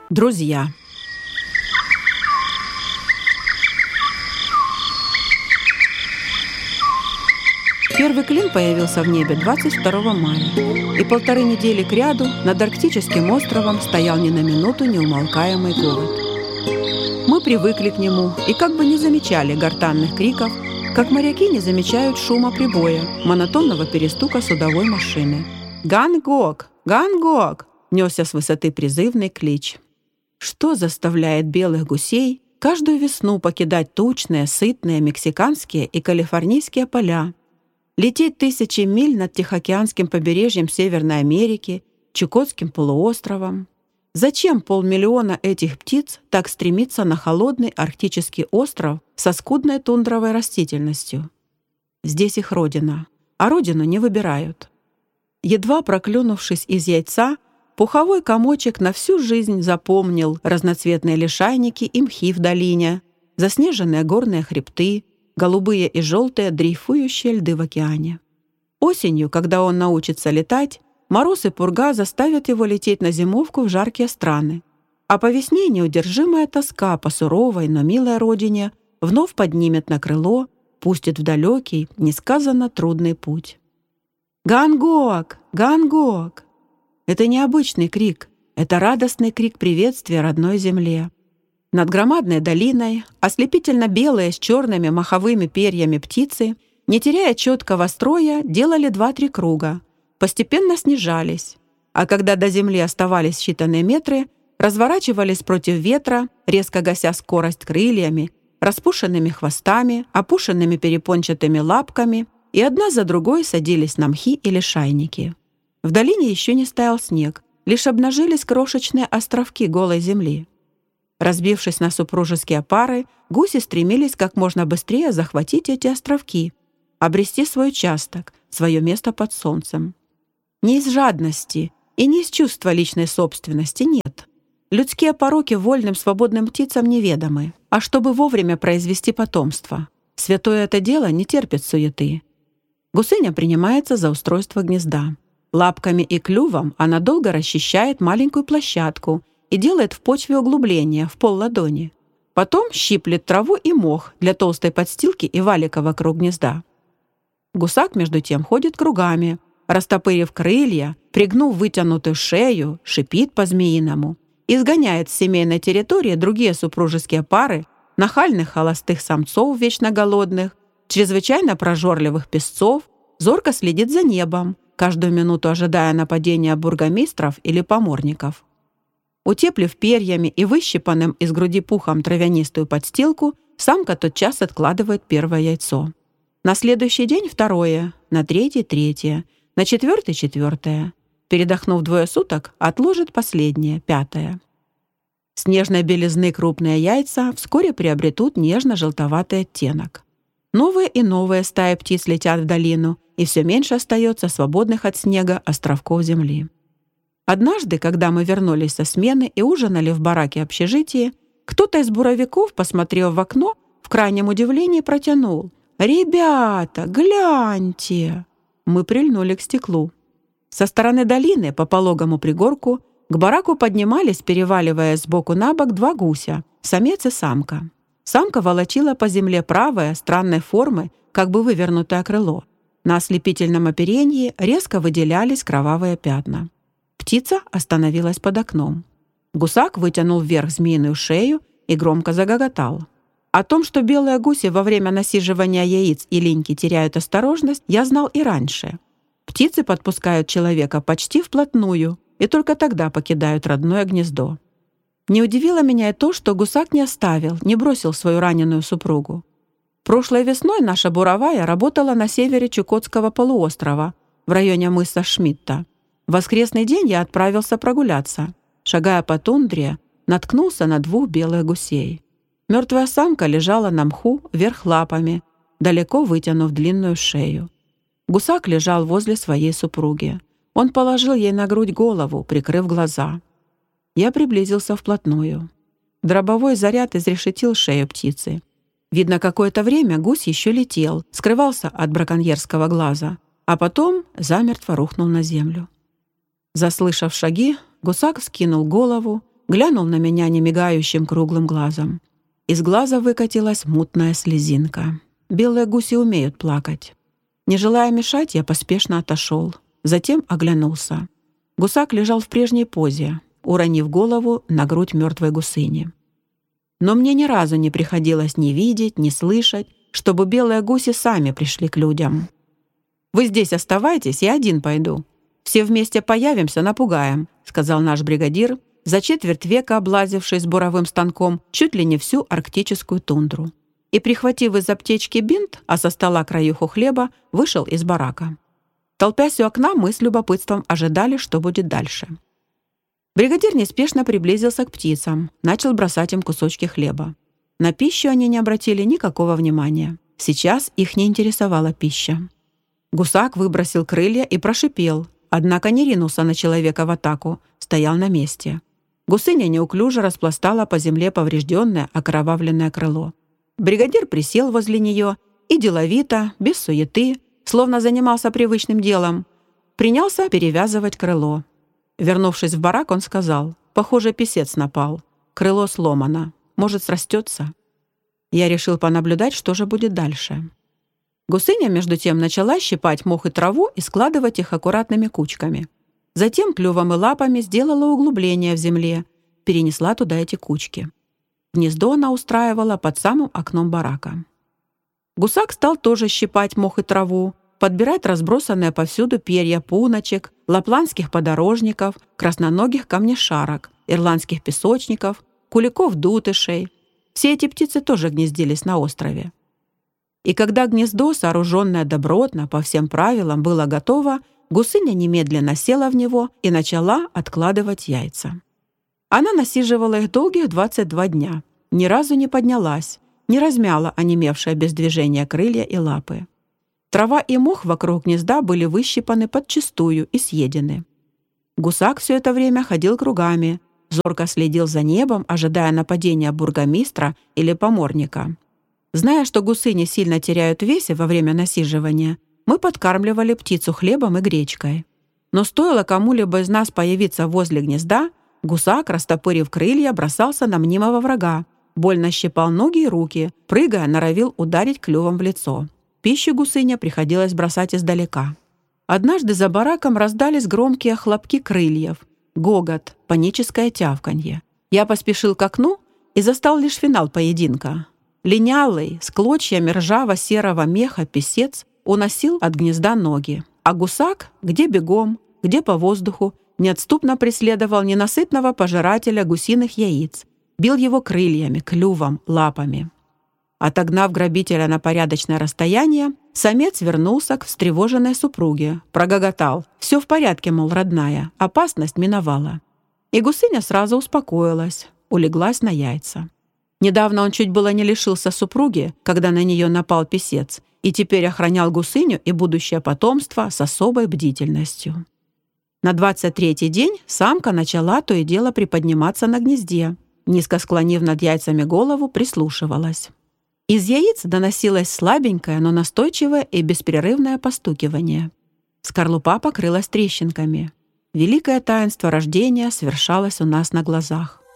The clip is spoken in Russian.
Друзья. Первый клин появился в небе 22 мая, и 1,5 недели кряду над арктическим островом стоял ни на минуту неумолкаемый голод. Мы привыкли к нему и как бы не замечали гортанных криков, как моряки не замечают шума прибоя, монотонного перестука судовой машины. «Гангок! Гангок!» — несся с высоты призывный клич. Что заставляет белых гусей каждую весну покидать тучные, сытные мексиканские и калифорнийские поля, лететь тысячи миль над Тихоокеанским побережьем Северной Америки, Чукотским полуостровом? Зачем 500 000 этих птиц так стремится на холодный арктический остров со скудной тундровой растительностью? Здесь их родина, а родину не выбирают. Едва проклюнувшись из яйца, пуховой комочек на всю жизнь запомнил разноцветные лишайники и мхи в долине, заснеженные горные хребты, голубые и желтые дрейфующие льды в океане. Осенью, когда он научится летать, мороз и пурга заставят его лететь на зимовку в жаркие страны. А по весне неудержимая тоска по суровой, но милой родине вновь поднимет на крыло, пустит в далекий, несказанно трудный путь. «Гангок! Гангок!» Это необычный крик, это радостный крик приветствия родной земле. Над громадной долиной ослепительно белые с черными маховыми перьями птицы, не теряя четкого строя, делали 2-3 круга, постепенно снижались, а когда до земли оставались считанные метры, разворачивались против ветра, резко гася скорость крыльями, распушенными хвостами, опушенными перепончатыми лапками, и одна за другой садились на мхи или шайники. В долине еще не стаял снег, лишь обнажились крошечные островки голой земли. Разбившись на супружеские пары, гуси стремились как можно быстрее захватить эти островки, обрести свой участок, свое место под солнцем. Не из жадности и не из чувства личной собственности, нет. Людские пороки вольным свободным птицам неведомы, а чтобы вовремя произвести потомство. Святое это дело не терпит суеты. Гусыня принимается за устройство гнезда. Лапками и клювом она долго расчищает маленькую площадку и делает в почве углубление в пол-ладони. Потом щиплет траву и мох для толстой подстилки и валика вокруг гнезда. Гусак, между тем, ходит кругами, растопырив крылья, пригнув вытянутую шею, шипит по-змеиному, изгоняет с семейной территории другие супружеские пары, нахальных холостых самцов вечно голодных, чрезвычайно прожорливых песцов, зорко следит за небом, каждую минуту ожидая нападения бургомистров или поморников. Утеплив перьями и выщипанным из груди пухом травянистую подстилку, самка тотчас откладывает первое яйцо. На следующий день второе, на третий третье, на четвертый четвертое. Передохнув 2 суток, отложит последнее, 5. Снежной белизны крупные яйца вскоре приобретут нежно-желтоватый оттенок. Новые и новые стаи птиц летят в долину, и все меньше остается свободных от снега островков земли. Однажды, когда мы вернулись со смены и ужинали в бараке общежития, кто-то из буровиков, посмотрев в окно, в крайнем удивлении протянул: «Ребята, гляньте!» Мы прильнули к стеклу. Со стороны долины, по пологому пригорку, к бараку поднимались, переваливая сбоку на бок, 2 гуся, самец и самка. Самка волочила по земле правое, странной формы, как бы вывернутое крыло. На ослепительном оперении резко выделялись кровавые пятна. Птица остановилась под окном. Гусак вытянул вверх змеиную шею и громко загоготал. О том, что белые гуси во время насиживания яиц и линьки теряют осторожность, я знал и раньше. Птицы подпускают человека почти вплотную и только тогда покидают родное гнездо. Не удивило меня и то, что гусак не оставил, не бросил свою раненую супругу. Прошлой весной наша буровая работала на севере Чукотского полуострова, в районе мыса Шмидта. В воскресный день я отправился прогуляться. Шагая по тундре, наткнулся на 2 белых гусей. Мертвая самка лежала на мху вверх лапами, далеко вытянув длинную шею. Гусак лежал возле своей супруги. Он положил ей на грудь голову, прикрыв глаза. Я приблизился вплотную. Дробовой заряд изрешетил шею птицы. Видно, какое-то время гусь еще летел, скрывался от браконьерского глаза, а потом замертво рухнул на землю. Заслышав шаги, гусак вскинул голову, глянул на меня немигающим круглым глазом. Из глаза выкатилась мутная слезинка. Белые гуси умеют плакать. Не желая мешать, я поспешно отошел. Затем оглянулся. Гусак лежал в прежней позе, уронив голову на грудь мертвой гусыни. Но мне ни разу не приходилось ни видеть, ни слышать, чтобы белые гуси сами пришли к людям. «Вы здесь оставайтесь, я один пойду. Все вместе появимся, напугаем», — сказал наш бригадир, за четверть века облазивший с буровым станком чуть ли не всю арктическую тундру. И, прихватив из аптечки бинт, а со стола краюху хлеба, вышел из барака. Толпясь у окна, мы с любопытством ожидали, что будет дальше. Бригадир неспешно приблизился к птицам, начал бросать им кусочки хлеба. На пищу они не обратили никакого внимания. Сейчас их не интересовала пища. Гусак выбросил крылья и прошипел, однако не ринулся на человека в атаку, стоял на месте. Гусыня неуклюже распластала по земле поврежденное, окровавленное крыло. Бригадир присел возле нее и деловито, без суеты, словно занимался привычным делом, принялся перевязывать крыло. Вернувшись в барак, он сказал, «Похоже, писец напал. Крыло сломано. Может, срастется?» Я решил понаблюдать, что же будет дальше. Гусыня, между тем, начала щипать мох и траву и складывать их аккуратными кучками. Затем клювом и лапами сделала углубление в земле, перенесла туда эти кучки. Гнездо она устраивала под самым окном барака. Гусак стал тоже щипать мох и траву, подбирать разбросанные повсюду перья пуночек, лапландских подорожников, красноногих камнешарок, ирландских песочников, куликов-дутышей. Все эти птицы тоже гнездились на острове. И когда гнездо, сооруженное добротно, по всем правилам, было готово, гусыня немедленно села в него и начала откладывать яйца. Она насиживала их долгих 22 дня, ни разу не поднялась, не размяла онемевшие без движения крылья и лапы. Трава и мох вокруг гнезда были выщипаны подчистую и съедены. Гусак все это время ходил кругами, зорко следил за небом, ожидая нападения бургомистра или поморника. Зная, что гусыни сильно теряют в весе во время насиживания, мы подкармливали птицу хлебом и гречкой. Но стоило кому-либо из нас появиться возле гнезда, гусак, растопырив крылья, бросался на мнимого врага, больно щипал ноги и руки, прыгая, норовил ударить клювом в лицо. Пищу гусыня приходилось бросать издалека. Однажды за бараком раздались громкие хлопки крыльев, гогот, паническое тявканье. Я поспешил к окну и застал лишь финал поединка. Линялый, с клочьями ржаво-серого меха писец уносил от гнезда ноги, а гусак, где бегом, где по воздуху, неотступно преследовал ненасытного пожирателя гусиных яиц, бил его крыльями, клювом, лапами. Отогнав грабителя на порядочное расстояние, самец вернулся к встревоженной супруге, прогоготал: «Все в порядке, мол, родная, опасность миновала». И гусыня сразу успокоилась, улеглась на яйца. Недавно он чуть было не лишился супруги, когда на нее напал писец, и теперь охранял гусыню и будущее потомство с особой бдительностью. На 23-й день самка начала то и дело приподниматься на гнезде, низко склонив над яйцами голову, прислушивалась. Из яиц доносилось слабенькое, но настойчивое и беспрерывное постукивание. Скорлупа покрылась трещинками. Великое таинство рождения свершалось у нас на глазах.